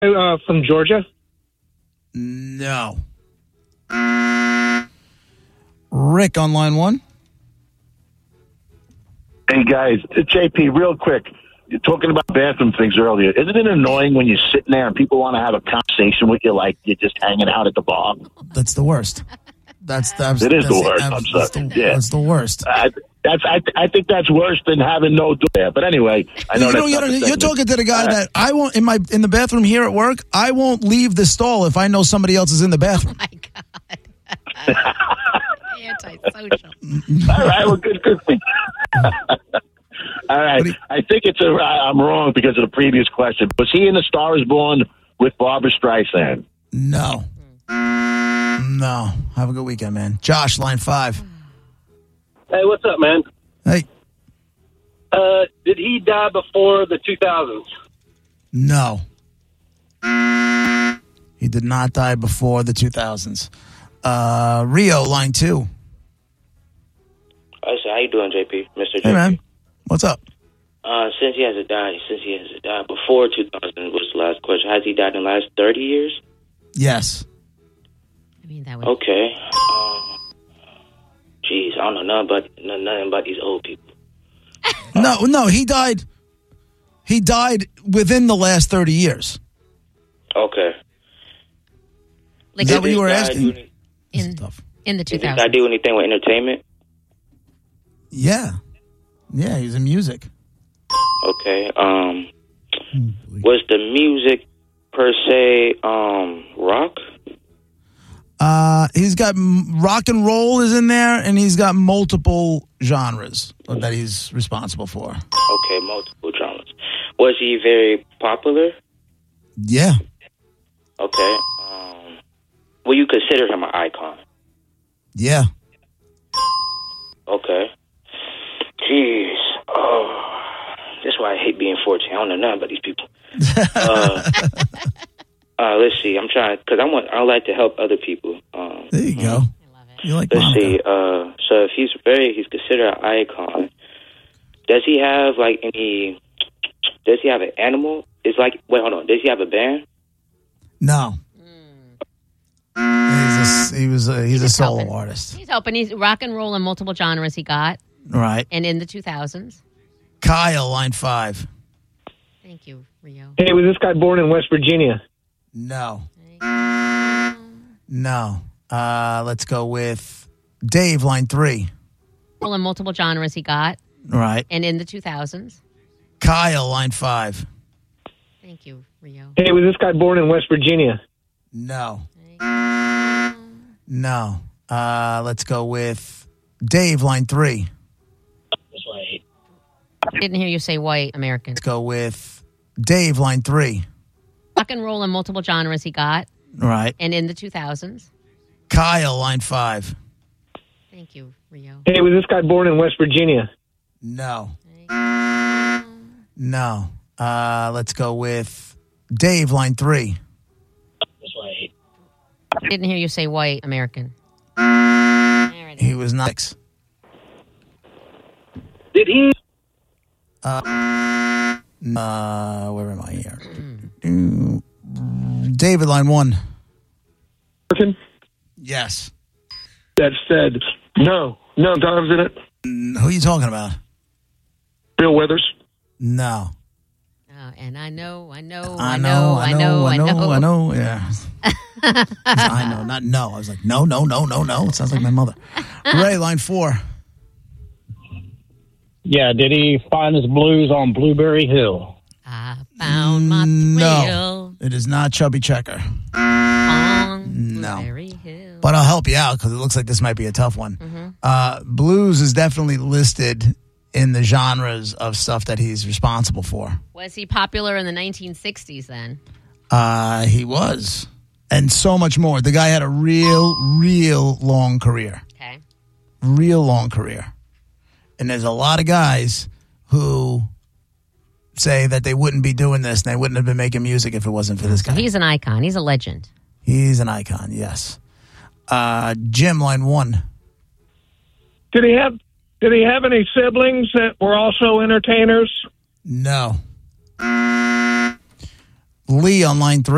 from Georgia? No. Rick on line 1. Hey, guys. JP, real quick. You're talking about bathroom things earlier. Isn't it annoying when you're sitting there and people want to have a conversation with you like you're just hanging out at the bar? That's the worst. It is the worst. I'm sorry. That's the worst. I think that's worse than having no door there. But anyway, I know you're talking to the guy that I won't in the bathroom here at work. I won't leave the stall if I know somebody else is in the bathroom. Oh my God. Antisocial. All right, well, good thing. All right, I think I'm wrong because of the previous question. Was he in The Star Is Born with Barbra Streisand? No. Have a good weekend, man. Josh, line 5. Hey, what's up, man? Hey. Did he die before the 2000s? No. He did not die before the 2000s. Rio, line 2. I said, how you doing, JP? Mr. JP. Hey, man. What's up? Since he hasn't died before 2000 was the last question. Has he died in the last 30 years? Yes. I mean, that would... Okay. Jeez, I don't know nothing about these old people. No, he died. He died within the last 30 years. Okay. Like, is that what you were asking? In the 2000s. Did this guy do anything with entertainment? Yeah, he was in music. Okay. Was the music per se rock? He's got rock and roll is in there, and he's got multiple genres that he's responsible for. Okay, multiple genres. Was he very popular? Yeah. Okay. Will you consider him an icon? Yeah. Okay. Jeez. Oh, that's why I hate being 14. I don't know nothing about these people. Let's see. I'm trying because I like to help other people. There you go. You like let's Monica. see. So if he's considered an icon, does he have any? Does he have an animal? It's like wait, hold on. Does he have a band? No. He's a solo artist. He's helping. He's rock and roll in multiple genres he got. Right. And in the 2000s. Kyle, line 5. Thank you, Rio. Hey, was this guy born in West Virginia? No. Let's go with Dave, line 3. Well, in multiple genres he got. Right. And in the 2000s. Kyle, line 5. Thank you, Rio. Hey, was this guy born in West Virginia? No. Let's go with Dave, line 3. I didn't hear you say white American. Let's go with Dave, line 3. Rock and roll in multiple genres he got. Right. And in the 2000s. Kyle, line 5. Thank you, Rio. Hey, was this guy born in West Virginia? No. Let's go with Dave, line 3. I didn't hear you say white American. He was not. Did he? Where am I here? David, line 1. Yes. That said, no Dom's in it. Who are you talking about? Bill Withers. No. And I know. Yeah. I know, not no. I was like, no. It sounds like my mother. Ray, line 4. Yeah, did he find his blues on Blueberry Hill? I found my thrill. No, it is not Chubby Checker. On No. Blueberry Hill. But I'll help you out because it looks like this might be a tough one. Mm-hmm. Blues is definitely listed in the genres of stuff that he's responsible for. Was he popular in the 1960s then? He was. And so much more. The guy had a real long career. Okay. Real long career. And there's a lot of guys who say that they wouldn't be doing this and they wouldn't have been making music if it wasn't for this guy. He's an icon. He's a legend. He's an icon, yes. Jim, line 1. Did he have any siblings that were also entertainers? No. Lee on line 3.